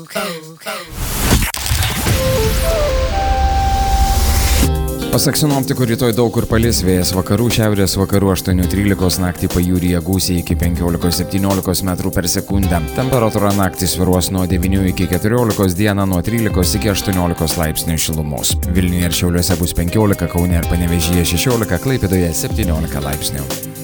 Pasak sinoptikų, rytoj daug kur palis, vėjas vakarų, šiaurės vakarų 8-13, naktį pajūryje gūsiai iki 15-17 metrų per sekundę. Temperatūra naktį svyruos nuo 9 iki 14, dieną nuo 13 iki 18 laipsnių šilumos. Vilniuje ir Šiauliuose bus 15, Kaune ir Panevėžyje 16, Klaipėdoje 17 laipsnių.